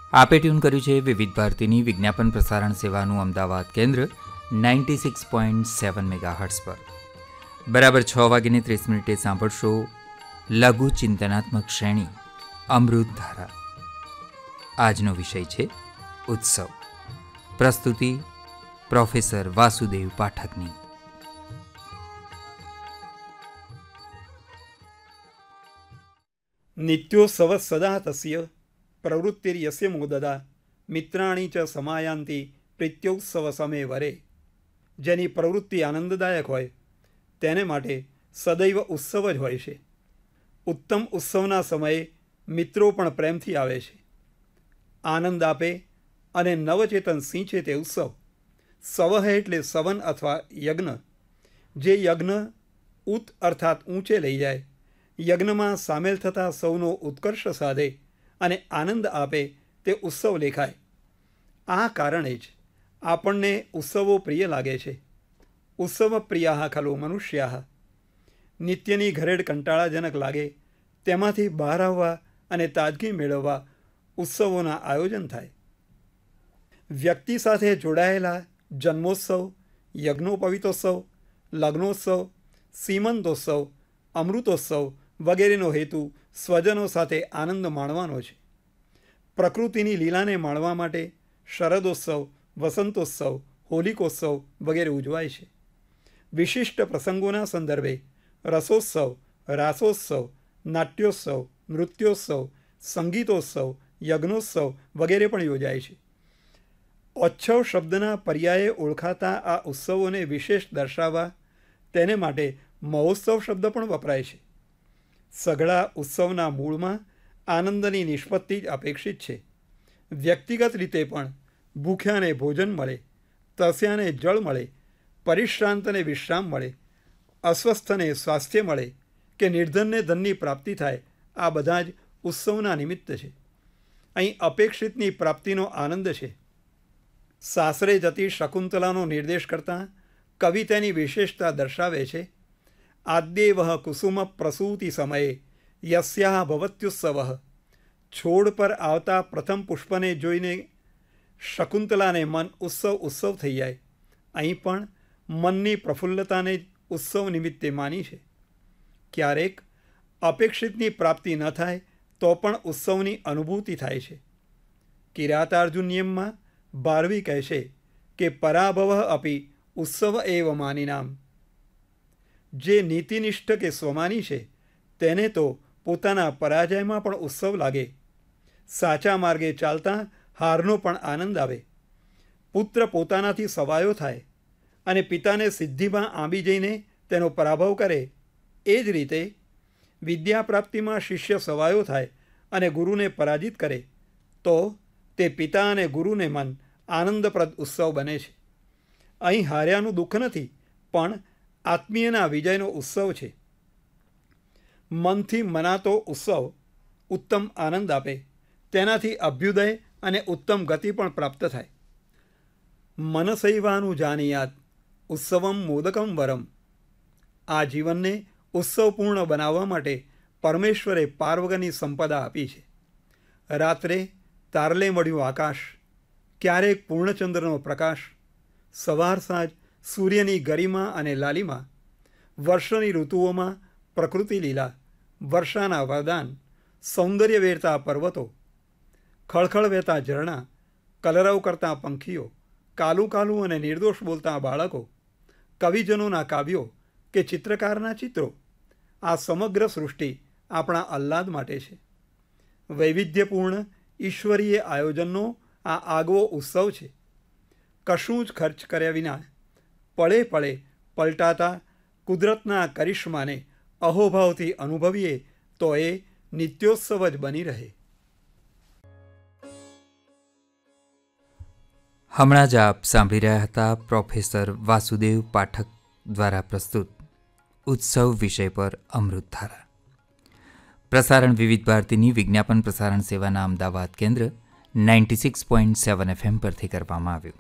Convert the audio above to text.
આપે ટ્યુન કર્યું છે વિવિધ ભારતીની વિજ્ઞાપન પ્રસારણ સેવાનું અમદાવાદ કેન્દ્ર 96.7 મેગાહર્ટ્ઝ પર. બરાબર 6:30 સાંભળશો લઘુ ચિંતનાત્મક શ્રેણી અમૃત ધારા. આજનો વિષય છે ઉત્સવ. પ્રસ્તુતિ પ્રોફેસર વાસુદેવ પાઠકની. નિત્યોત્સવ સદા તસ્ય પ્રવૃત્તિર્યસ્ય મોદદા મિત્રાણી ચ સમાયાંતિ પ્રીત્યોત્સવ સમય વરે. જેની પ્રવૃત્તિ આનંદદાયક હોય તેને માટે સદૈવ ઉત્સવ જ હોય છે. ઉત્તમ ઉત્સવના સમયે મિત્રો પણ પ્રેમથી આવે છે, આનંદ આપે અને નવચેતન સિંચે તે ઉત્સવ. સવહ એટલે સવન અથવા યજ્ઞ. જે યજ્ઞ ઉત અર્થાત ઊંચે લઈ જાય, યજ્ઞમાં સામેલ થતા સૌનો ઉત્કર્ષ સાધે અને આનંદ આપે તે ઉત્સવ લેખાય. આ કારણે જ આપણને ઉત્સવો પ્રિય લાગે છે. ઉત્સવ પ્રિયા ખલો મનુષ્યા. નિત્યની ઘરેડ કંટાળાજનક લાગે તેમાંથી બહાર આવવા અને તાજગી મેળવવા ઉત્સવોના આયોજન થાય. વ્યક્તિ સાથે જોડાયેલા જન્મોત્સવ, યજ્ઞોપવિતોત્સવ, લગ્નોત્સવ, સીમંતોત્સવ, અમૃતોત્સવ વગેરેનો હેતુ સ્વજનો સાથે આનંદ માણવાનો છે. પ્રકૃતિની લીલાને માણવા માટે શરદોત્સવ, વસંતોત્સવ, હોલિકોત્સવ વગેરે ઉજવાય છે. વિશિષ્ટ પ્રસંગોના સંદર્ભે રસોત્સવ, રાસોત્સવ, નાટ્યોત્સવ, નૃત્યોત્સવ, સંગીતોત્સવ, યજ્ઞોત્સવ વગેરે પણ યોજાય છે. ઓચ્છવ શબ્દના પર્યાયે ઓળખાતા આ ઉત્સવોને વિશેષ દર્શાવવા તેને માટે મહોત્સવ શબ્દ પણ વપરાય છે. સઘળા ઉત્સવના મૂળમાં આનંદની નિષ્પત્તિ જ અપેક્ષિત છે. વ્યક્તિગત રીતે પણ ભૂખ્યાને ભોજન મળે, તરસ્યાને જળ મળે, પરિશ્રાંતને વિશ્રામ મળે, અસ્વસ્થને સ્વાસ્થ્ય મળે કે નિર્ધનને ધનની પ્રાપ્તિ થાય, આ બધા જ ઉત્સવના નિમિત્ત છે. અહીં અપેક્ષિતની પ્રાપ્તિનો આનંદ છે. સાસરે જતી શકુંતલાનો નિર્દેશ કરતાં કવિ તેની વિશેષતા દર્શાવે છે. આદ્યેવ કુસુમ પ્રસૂતિ સમયે યસ્યાહ ભવત્યુત્સવ. છોડ પર આવતા પ્રથમ પુષ્પને જોઈને શકુંતલાને મન ઉત્સવ થઈ જાય. અહીં પણ મનની પ્રફુલ્લતાને જ ઉત્સવ નિમિત્તે માની છે. ક્યારેક અપેક્ષિતની પ્રાપ્તિ ન થાય તો પણ ઉત્સવની અનુભૂતિ થાય છે. કિરાતાર્જુન નિયમમાં ભારવી કહેશે કે પરાભવ અપી ઉત્સવ એવ માનિનામ. જે નીતિનિષ્ઠ કે સ્વમાની છે તેને તો પોતાના પરાજયમાં પણ ઉત્સવ લાગે. સાચા માર્ગે ચાલતા હારનો પણ આનંદ આવે. પુત્ર પોતાનાથી સવાયો થાય અને પિતાને સિદ્ધિમાં આંબી જઈને તેનો પરાભવ કરે, એ જ રીતે વિદ્યા પ્રાપ્તિમાં શિષ્ય સવાયો થાય અને ગુરુને પરાજિત કરે તો તે પિતા અને ગુરુને મન આનંદપ્રદ ઉત્સવ બને છે. અહીં હાર્યાનું દુઃખ નથી, પણ આત્મીયના વિજયનો ઉત્સવ છે. મનથી મનાતો ઉત્સવ ઉત્તમ આનંદ આપે, તેનાથી અભ્યુદય અને ઉત્તમ ગતિ પણ પ્રાપ્ત થાય. મનસૈવાનું જાનીયાત ઉત્સવમ મોદકમ વરમ. આ જીવનને ઉત્સવપૂર્ણ બનાવવા માટે પરમેશ્વરે પાર વગરની સંપદા આપી છે. રાત્રે તારલે મળ્યું આકાશ, ક્યારેક પૂર્ણચંદ્રનો પ્રકાશ, સવાર સાંજ સૂર્યની ગરિમા અને લાલિમા, વર્ષની ઋતુઓમાં પ્રકૃતિ લીલા, વર્ષાના વરદાન, સૌંદર્ય વેરતા પર્વતો, ખળખળ વહેતા ઝરણા, કલરવ કરતા પંખીઓ, કાલું કાલું અને નિર્દોષ બોલતા બાળકો, કવિજનોના કાવ્યો કે ચિત્રકારના ચિત્રો, આ સમગ્ર સૃષ્ટિ આપણા આહ્લાદ માટે છે. વૈવિધ્યપૂર્ણ ઈશ્વરીય આયોજનનો આ આગવો ઉત્સવ છે. કશું જ ખર્ચ કર્યા વિના પળે પળે પલટાતા કુદરતના કરિશ્માને અહોભાવથી અનુભવીએ તો એ નિત્યોત્સવ જ બની રહે. હમણાં જ આપ સાંભળી રહ્યા હતા પ્રોફેસર વાસુદેવ પાઠક દ્વારા પ્રસ્તુત ઉત્સવ વિષય પર અમૃત ધારા. પ્રસારણ વિવિધ ભારતીની વિજ્ઞાપન પ્રસારણ સેવાના અમદાવાદ કેન્દ્ર 96.7 FM પરથી કરવામાં આવ્યું.